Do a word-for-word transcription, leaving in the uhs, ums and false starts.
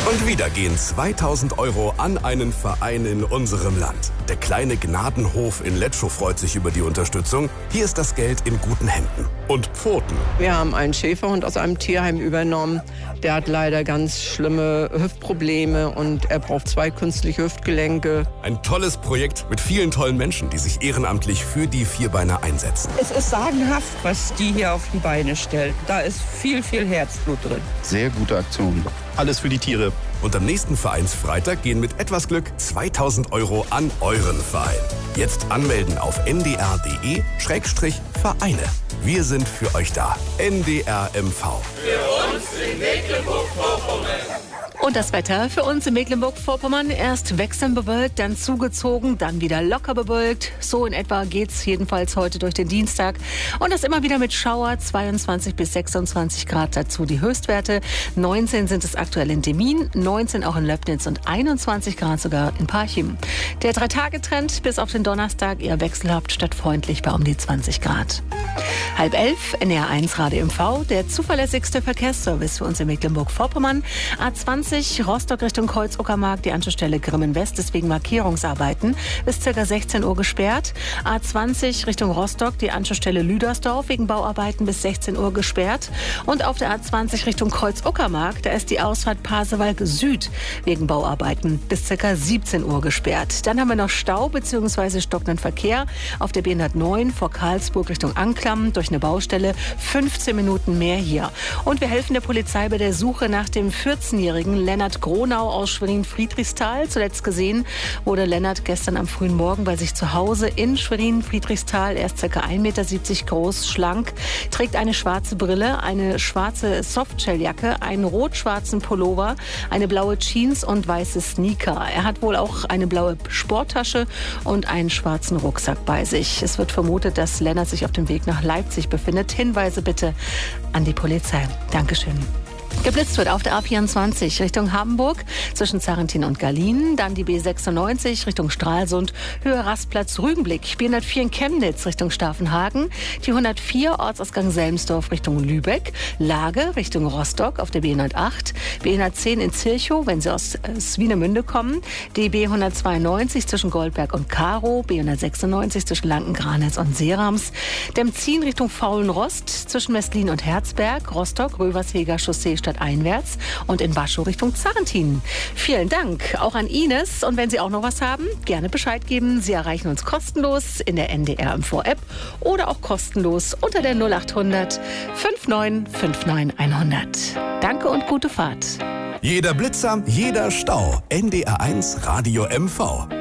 Und wieder gehen zweitausend Euro an einen Verein in unserem Land. Der kleine Gnadenhof in Letschow freut sich über die Unterstützung. Hier ist das Geld in guten Händen. Und Pfoten. Wir haben einen Schäferhund aus einem Tierheim übernommen. Der hat leider ganz schlimme Hüftprobleme und er braucht zwei künstliche Hüftgelenke. Ein tolles Projekt mit vielen tollen Menschen, die sich ehrenamtlich für die Vierbeiner einsetzen. Es ist sagenhaft, was die hier auf die Beine stellt. Da ist viel, viel Herzblut drin. Sehr gute Aktion. Alles für die Tiere. Und am nächsten Vereinsfreitag gehen mit etwas Glück zweitausend Euro an euren Verein. Jetzt anmelden auf n d r punkt d e Schrägstrich Vereine. Wir sind für euch da. N D R M V. Für uns in Mecklenburg-Vorpommern. Und das Wetter für uns in Mecklenburg-Vorpommern: erst wechselnd bewölkt, dann zugezogen, dann wieder locker bewölkt. So in etwa geht's jedenfalls heute durch den Dienstag. Und das immer wieder mit Schauer, zweiundzwanzig bis sechsundzwanzig Grad dazu die Höchstwerte. neunzehn sind es aktuell in Demmin, neunzehn auch in Löbnitz und einundzwanzig Grad sogar in Parchim. Der Drei-Tage-Trend bis auf den Donnerstag eher wechselhaft statt freundlich bei um die zwanzig Grad. Halb elf, N D R eins Radio M V, der zuverlässigste Verkehrsservice für uns in Mecklenburg-Vorpommern. A zwanzig Rostock Richtung Kreuz-Uckermark, die Anschlussstelle Grimmen-West ist wegen Markierungsarbeiten bis ca. sechzehn Uhr gesperrt. A zwanzig Richtung Rostock, die Anschlussstelle Lüdersdorf wegen Bauarbeiten bis sechzehn Uhr gesperrt. Und auf der A zwanzig Richtung Kreuz-Uckermark, da ist die Ausfahrt Pasewalk Süd wegen Bauarbeiten bis ca. siebzehn Uhr gesperrt. Dann haben wir noch Stau bzw. stockenden Verkehr auf der B hundertneun vor Karlsburg Richtung Anklam durch eine Baustelle. fünfzehn Minuten mehr hier. Und wir helfen der Polizei bei der Suche nach dem vierzehnjährigen Lennart Gronau aus Schwerin-Friedrichsthal. Zuletzt gesehen wurde Lennart gestern am frühen Morgen bei sich zu Hause in Schwerin-Friedrichsthal. Er ist ca. ein Meter siebzig groß, schlank, trägt eine schwarze Brille, eine schwarze Softshelljacke, einen rot-schwarzen Pullover, eine blaue Jeans und weiße Sneaker. Er hat wohl auch eine blaue Sporttasche und einen schwarzen Rucksack bei sich. Es wird vermutet, dass Lennart sich auf dem Weg nach Leipzig befindet. Hinweise bitte an die Polizei. Dankeschön. Geblitzt wird auf der A vierundzwanzig Richtung Hamburg zwischen Zarrentin und Gallien, dann die B sechsundneunzig Richtung Stralsund, Höhe Rastplatz Rügenblick, B hundertvier in Chemnitz Richtung Staffenhagen, die hundertvier Ortsausgang Selmsdorf Richtung Lübeck, Lage Richtung Rostock auf der B hundertacht, B hundertzehn in Zirchow, wenn Sie aus äh, Swinemünde kommen, die B hundertzweiundneunzig zwischen Goldberg und Karow, B hundertsechsundneunzig zwischen Lanken-Granitz und Seerams, Demzin Richtung Faulenrost zwischen Westlin und Herzberg, Rostock, Röversheger Chaussee stadteinwärts und in Waschow Richtung Zarrentin. Vielen Dank auch an Ines. Und wenn Sie auch noch was haben, gerne Bescheid geben. Sie erreichen uns kostenlos in der N D R M V-App oder auch kostenlos unter der null achthundert neunundfünfzig neunundfünfzig hundert. Danke und gute Fahrt. Jeder Blitzer, jeder Stau. N D R eins Radio M V.